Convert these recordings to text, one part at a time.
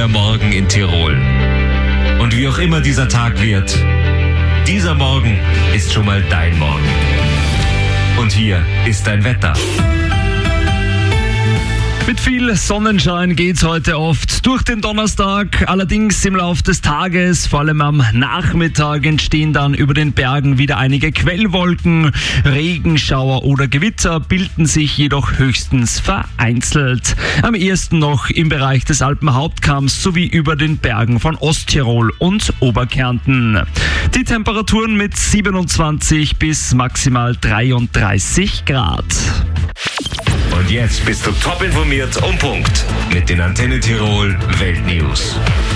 neuer Morgen in Tirol. Und wie auch immer dieser Tag wird, dieser Morgen ist schon mal dein Morgen. Und hier ist dein Wetter. Mit viel Sonnenschein geht's heute oft durch den Donnerstag. Allerdings im Laufe des Tages, vor allem am Nachmittag, entstehen dann über den Bergen wieder einige Quellwolken. Regenschauer oder Gewitter bilden sich jedoch höchstens vereinzelt. Am ehesten noch im Bereich des Alpenhauptkamms sowie über den Bergen von Osttirol und Oberkärnten. Die Temperaturen mit 27 bis maximal 33 Grad. Und jetzt bist du top informiert und Punkt mit den Antenne Tirol Weltnews.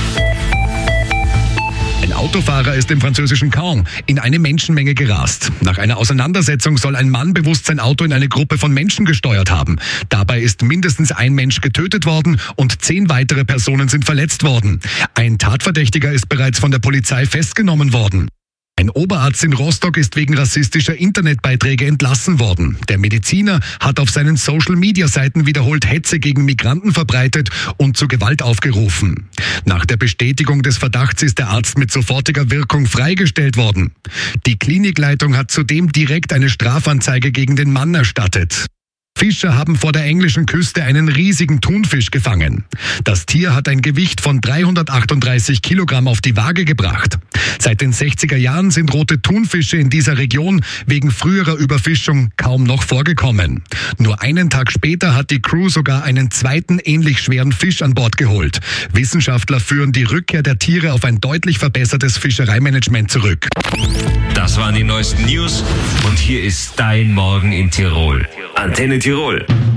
Ein Autofahrer ist im französischen Caen in eine Menschenmenge gerast. Nach einer Auseinandersetzung soll ein Mann bewusst sein Auto in eine Gruppe von Menschen gesteuert haben. Dabei ist mindestens ein Mensch getötet worden und 10 weitere Personen sind verletzt worden. Ein Tatverdächtiger ist bereits von der Polizei festgenommen worden. Ein Oberarzt in Rostock ist wegen rassistischer Internetbeiträge entlassen worden. Der Mediziner hat auf seinen Social-Media-Seiten wiederholt Hetze gegen Migranten verbreitet und zu Gewalt aufgerufen. Nach der Bestätigung des Verdachts ist der Arzt mit sofortiger Wirkung freigestellt worden. Die Klinikleitung hat zudem direkt eine Strafanzeige gegen den Mann erstattet. Fischer haben vor der englischen Küste einen riesigen Thunfisch gefangen. Das Tier hat ein Gewicht von 338 Kilogramm auf die Waage gebracht. Seit den 60er Jahren sind rote Thunfische in dieser Region wegen früherer Überfischung kaum noch vorgekommen. Nur einen Tag später hat die Crew sogar einen zweiten ähnlich schweren Fisch an Bord geholt. Wissenschaftler führen die Rückkehr der Tiere auf ein deutlich verbessertes Fischereimanagement zurück. Das waren die neuesten News und hier ist dein Morgen in Tirol. Antenne Tirol.